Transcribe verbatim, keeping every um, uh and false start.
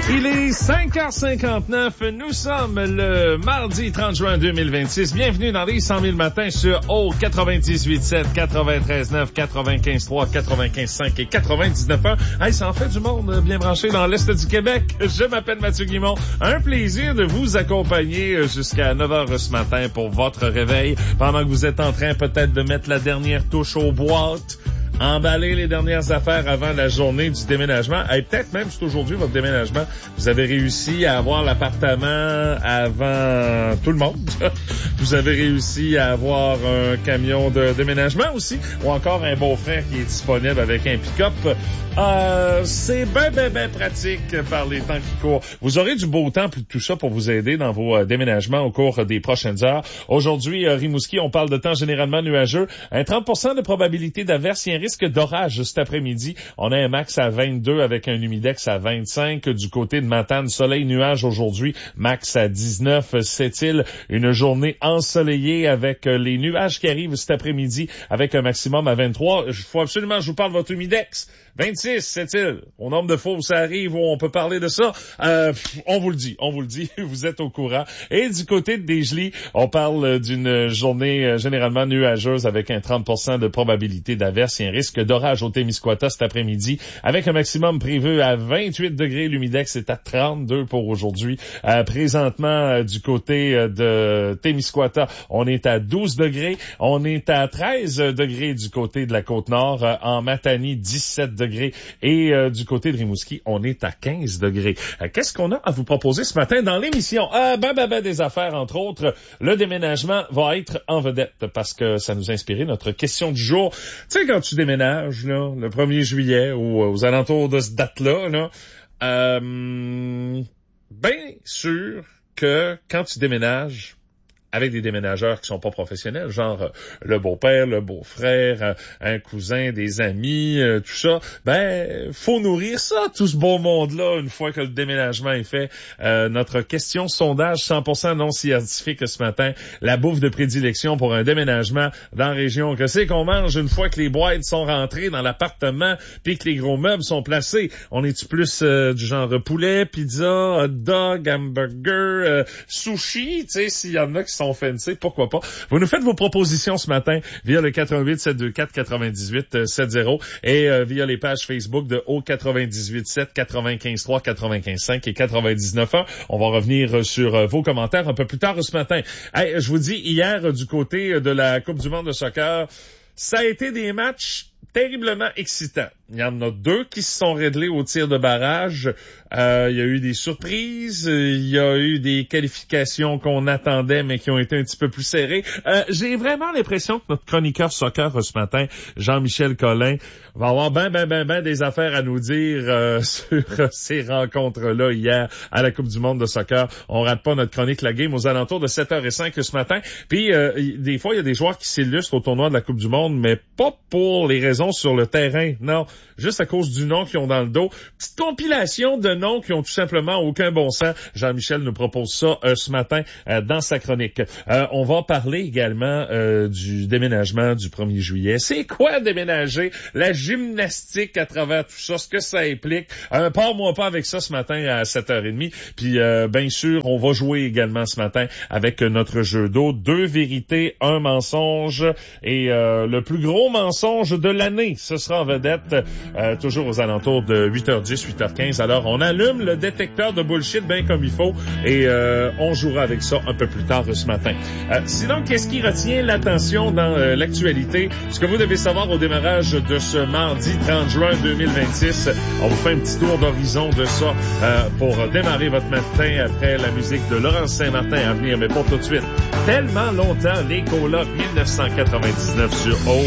Il est cinq heures cinquante-neuf, nous sommes le mardi trente juin deux mille vingt-six. Bienvenue dans les cent mille matins sur O quatre-vingt-dix-huit sept, quatre-vingt-treize neuf, quatre-vingt-quinze trois, quatre-vingt-quinze cinq et quatre-vingt-dix-neuf un. Hey, ça en fait du monde bien branché dans l'Est du Québec. Je m'appelle Mathieu Guimond. Un plaisir de vous accompagner jusqu'à neuf heures ce matin pour votre réveil, pendant que vous êtes en train peut-être de mettre la dernière touche aux boîtes, emballer les dernières affaires avant la journée du déménagement. Et peut-être même si aujourd'hui votre déménagement, vous avez réussi à avoir l'appartement avant tout le monde. Vous avez réussi à avoir un camion de déménagement aussi, ou encore un beau-frère qui est disponible avec un pick-up. Euh, c'est ben, ben, ben pratique par les temps qui courent. Vous aurez du beau temps, plus de tout ça, pour vous aider dans vos euh, déménagements au cours des prochaines heures. Aujourd'hui, euh, Rimouski, on parle de temps généralement nuageux. Un trente pour cent de probabilité d'averse et un risque d'orage cet après-midi. On a un max à vingt-deux avec un humidex à vingt-cinq. Du côté de Matane, soleil, nuage aujourd'hui, max à dix-neuf. Sept-Îles, une journée ensoleillée avec les nuages qui arrivent cet après-midi avec un maximum à vingt-trois. Il faut absolument que je vous parle de votre humidex. vingt-six, Sept-Îles. Au nombre de fois où ça arrive, où on peut parler de ça, euh, on vous le dit, on vous le dit, vous êtes au courant. Et du côté de Desjely, on parle d'une journée généralement nuageuse avec un trente pour cent de probabilité d'averse et un risque d'orage au Témiscouata cet après-midi avec un maximum prévu à vingt-huit degrés. L'humidex est à trente-deux pour aujourd'hui. Euh, présentement, euh, du côté euh, de Témiscouata, on est à douze degrés. On est à treize degrés du côté de la Côte-Nord. Euh, en Matanie, dix-sept degrés. Et euh, du côté de Rimouski, on est à quinze degrés. Euh, qu'est-ce qu'on a à vous proposer ce matin dans l'émission? Euh, ben, ben, ben, des affaires, entre autres. Le déménagement va être en vedette parce que ça nous a inspiré notre question du jour. Tu sais, quand tu déménages, là, le premier juillet ou aux alentours de cette date-là, là, euh, bien sûr que quand tu déménages avec des déménageurs qui sont pas professionnels, genre euh, le beau-père, le beau-frère, euh, un cousin, des amis, euh, tout ça, ben faut nourrir ça, tout ce beau monde-là, une fois que le déménagement est fait. Euh, notre question sondage cent pour cent non scientifique ce matin, la bouffe de prédilection pour un déménagement dans la région. Que c'est qu'on mange une fois que les boîtes sont rentrées dans l'appartement puis que les gros meubles sont placés? On est-tu plus euh, du genre poulet, pizza, hot dog, hamburger, euh, sushi, tu sais, s'il y en a qui sont fancy, pourquoi pas. Vous nous faites vos propositions ce matin via le quatre un huit, sept deux quatre, neuf huit sept zéro et euh, via les pages Facebook de O quatre-vingt-dix-huit sept, quatre-vingt-quinze trois, quatre-vingt-quinze cinq et quatre-vingt-dix-neuf un. On va revenir sur euh, vos commentaires un peu plus tard ce matin. Hey, je vous dis, hier, du côté de la Coupe du monde de soccer, ça a été des matchs terriblement excitants. Il y en a deux qui se sont réglés au tir de barrage. Euh, il y a eu des surprises. Il y a eu des qualifications qu'on attendait, mais qui ont été un petit peu plus serrées. Euh, j'ai vraiment l'impression que notre chroniqueur soccer ce matin, Jean-Michel Collin, va avoir ben, ben, ben, ben des affaires à nous dire euh, sur ces rencontres-là hier à la Coupe du monde de soccer. On rate pas notre chronique La Game aux alentours de sept heures cinq ce matin. Puis, euh, des fois, il y a des joueurs qui s'illustrent au tournoi de la Coupe du monde, mais pas pour les raisons sur le terrain. Non, juste à cause du nom qu'ils ont dans le dos. Petite compilation de noms qui ont tout simplement aucun bon sens. Jean-Michel nous propose ça euh, ce matin euh, dans sa chronique. Euh, on va parler également euh, du déménagement du premier juillet. C'est quoi déménager? La gymnastique à travers tout ça, ce que ça implique. Euh, Pars-moi pas avec ça ce matin à sept heures trente. Puis euh, bien sûr, on va jouer également ce matin avec notre jeu d'eau. Deux vérités, un mensonge et euh, le plus gros mensonge de l'année. Ce sera en vedette euh, toujours aux alentours de huit heures dix, huit heures quinze. Alors, on allume le détecteur de bullshit bien comme il faut et euh, on jouera avec ça un peu plus tard ce matin. Euh, sinon, qu'est-ce qui retient l'attention dans euh, l'actualité? Ce que vous devez savoir au démarrage de ce mardi trente juin deux mille vingt-six, on vous fait un petit tour d'horizon de ça euh, pour démarrer votre matin après la musique de Laurence Saint-Martin à venir. Mais pour tout de suite, tellement longtemps, les colocs mille neuf cent quatre-vingt-dix-neuf sur O.